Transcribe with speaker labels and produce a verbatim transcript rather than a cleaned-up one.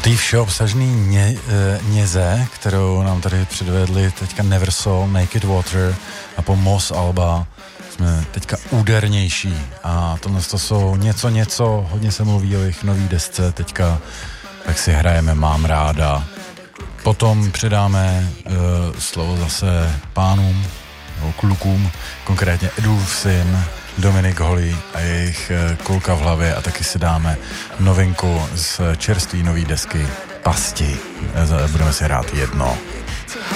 Speaker 1: té všeobsažný ně, něze, kterou nám tady předvedli teďka Neversoul, Naked Water a po Moss Alba jsme teďka údernější a tohle to jsou něco něco, hodně se mluví o jejich nový desce, teďka tak si hrajeme Mám ráda. Potom předáme uh, slovo zase pánům nebo klukům, konkrétně Edův syn Dominik Holý a jejich uh, Kulka v hlavě a taky si dáme novinku z čerství nový desky Pasti. Budeme si hrát jedno.